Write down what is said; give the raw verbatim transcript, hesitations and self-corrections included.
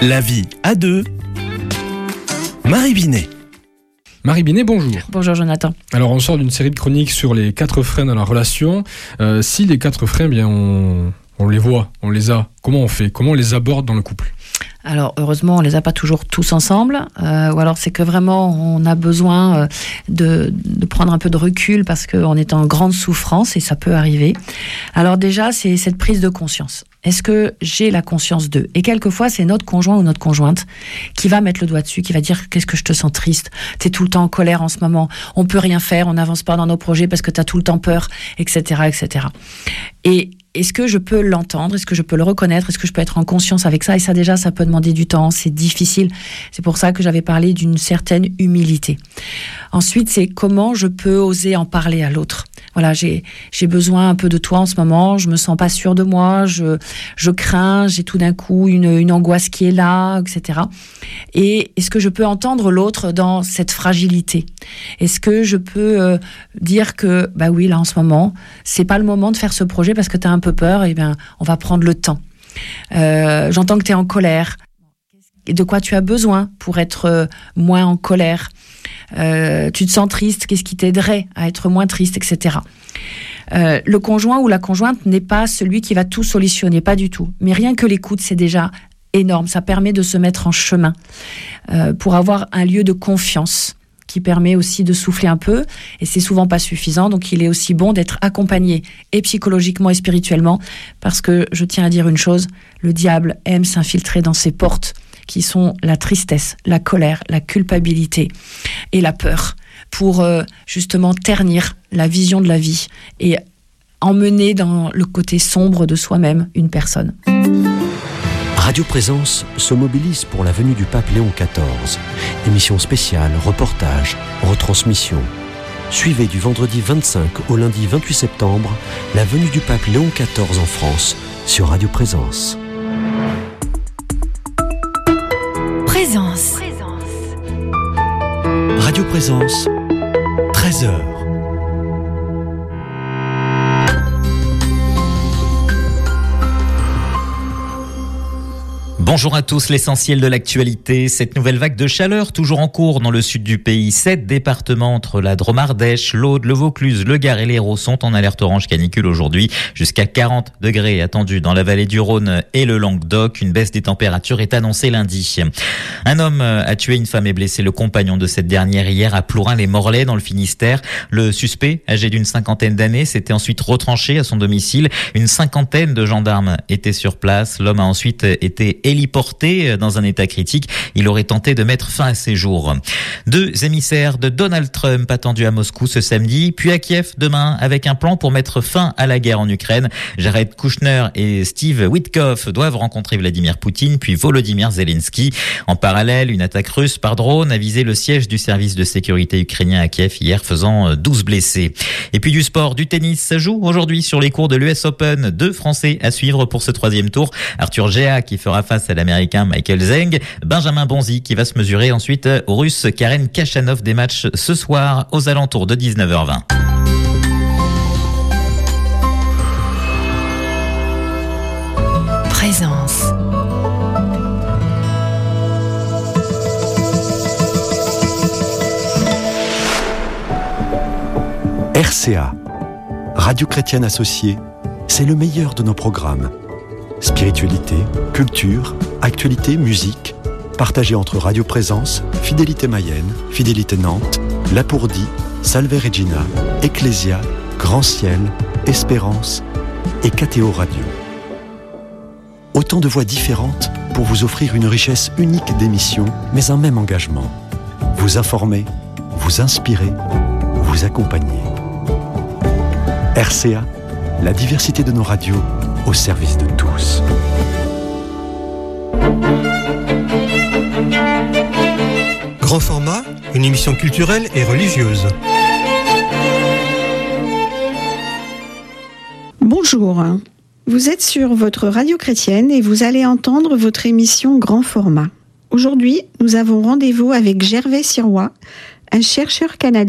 La vie à deux. Marie Binet. Marie Binet, bonjour. Bonjour Jonathan. Alors on sort d'une série de chroniques sur les quatre freins dans la relation. Euh, si les quatre freins, bien on, on les voit, on les a. Comment on fait ? Comment on les aborde dans le couple ? Alors heureusement, on les a pas toujours tous ensemble, euh, ou alors c'est que vraiment on a besoin euh, de, de prendre un peu de recul parce qu'on est en grande souffrance et ça peut arriver. Alors déjà, c'est cette prise de conscience. Est-ce que j'ai la conscience d'eux ? Et quelquefois, c'est notre conjoint ou notre conjointe qui va mettre le doigt dessus, qui va dire « Qu'est-ce que je te sens triste ? T'es tout le temps en colère en ce moment. On peut rien faire, on n'avance pas dans nos projets parce que t'as tout le temps peur, et cetera, et cetera » Et est-ce que je peux l'entendre ? Est-ce que je peux le reconnaître ? Est-ce que je peux être en conscience avec ça ? Et ça, déjà, ça peut demander du temps. C'est difficile. C'est pour ça que j'avais parlé d'une certaine humilité. Ensuite, c'est comment je peux oser en parler à l'autre. Voilà, j'ai, j'ai besoin un peu de toi en ce moment. Je me sens pas sûre de moi. Je, je crains. J'ai tout d'un coup une, une angoisse qui est là, et cetera. Et est-ce que je peux entendre l'autre dans cette fragilité ? Est-ce que je peux euh, dire que, bah oui, là, en ce moment, c'est pas le moment de faire ce projet parce que t'as un peu peur, et bien, on va prendre le temps. Euh, j'entends que tu es en colère. Et de quoi tu as besoin pour être euh, moins en colère ? euh, Tu te sens triste, qu'est-ce qui t'aiderait à être moins triste, et cetera. Euh, le conjoint ou la conjointe n'est pas celui qui va tout solutionner, pas du tout. Mais rien que l'écoute, c'est déjà énorme. Ça permet de se mettre en chemin euh, pour avoir un lieu de confiance qui permet aussi de souffler un peu, et c'est souvent pas suffisant, donc il est aussi bon d'être accompagné, et psychologiquement et spirituellement, parce que je tiens à dire une chose, le diable aime s'infiltrer dans ces portes, qui sont la tristesse, la colère, la culpabilité et la peur, pour euh, justement ternir la vision de la vie, et emmener dans le côté sombre de soi-même une personne. Radio Présence se mobilise pour la venue du pape Léon quatorze. Émission spéciale, reportage, retransmission. Suivez du vendredi vingt-cinq au lundi vingt-huit septembre la venue du pape Léon quatorze en France sur Radio Présence. Présence. Radio Présence, treize heures. Bonjour à tous, l'essentiel de l'actualité. Cette nouvelle vague de chaleur, toujours en cours dans le sud du pays. Sept départements entre la Drôme-Ardèche, l'Aude, le Vaucluse, le Gard et l'Hérault sont en alerte orange canicule aujourd'hui. Jusqu'à quarante degrés attendus dans la vallée du Rhône et le Languedoc. Une baisse des températures est annoncée lundi. Un homme a tué une femme et blessé le compagnon de cette dernière hier à Plourin-les-Morlaix dans le Finistère. Le suspect, âgé d'une cinquantaine d'années, s'était ensuite retranché à son domicile. Une cinquantaine de gendarmes étaient sur place. L'homme a ensuite été héliporté dans un état critique. Il aurait tenté de mettre fin à ses jours. Deux émissaires de Donald Trump attendus à Moscou ce samedi, puis à Kiev demain avec un plan pour mettre fin à la guerre en Ukraine. Jared Kushner et Steve Witkoff doivent rencontrer Vladimir Poutine puis Volodymyr Zelensky. En parallèle, une attaque russe par drone a visé le siège du service de sécurité ukrainien à Kiev hier, faisant douze blessés. Et puis du sport, du tennis, ça joue aujourd'hui sur les cours de l'U S Open. Deux Français à suivre pour ce troisième tour. Arthur Géa qui fera face à l'Américain Michael Zeng, Benjamin Bonzi qui va se mesurer ensuite au Russe Karen Khachanov. Des matchs ce soir aux alentours de dix-neuf heures vingt. Présence. R C A, Radio Chrétienne Associée, c'est le meilleur de nos programmes. Spiritualité, culture, actualité, musique, partagée entre Radio Présence, Fidélité Mayenne, Fidélité Nantes, Lapourdie, Salve Regina, Ecclésia, Grand Ciel, Espérance et K T O Radio. Autant de voix différentes pour vous offrir une richesse unique d'émissions, mais un même engagement. Vous informer, vous inspirer, vous accompagner. R C A, la diversité de nos radios au service de tous. Grand format, une émission culturelle et religieuse. Bonjour, vous êtes sur votre radio chrétienne et vous allez entendre votre émission Grand format. Aujourd'hui, nous avons rendez-vous avec Gervais Sirois, un chercheur canadien